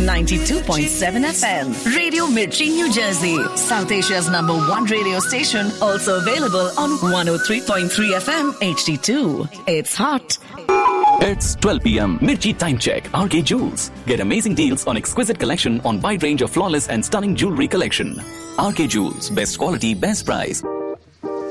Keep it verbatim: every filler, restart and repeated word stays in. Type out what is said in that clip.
ninety-two point seven F M. Radio Mirchi, New Jersey. South Asia's number one radio station. Also available on one oh three point three F M H D two. It's hot. It's twelve p.m. Mirchi Time Check. R K Jewels. Get amazing deals on exquisite collection on wide range of flawless and stunning jewelry collection. R K Jewels. Best quality, best price.